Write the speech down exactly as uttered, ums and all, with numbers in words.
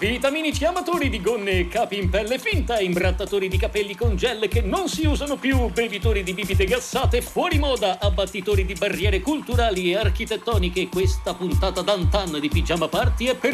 Vitaminici amatori di gonne e capi in pelle finta, imbrattatori di capelli con gel che non si usano più, bevitori di bibite gassate fuori moda, abbattitori di barriere culturali e architettoniche. Questa puntata d'Antan di Pigiama Party è per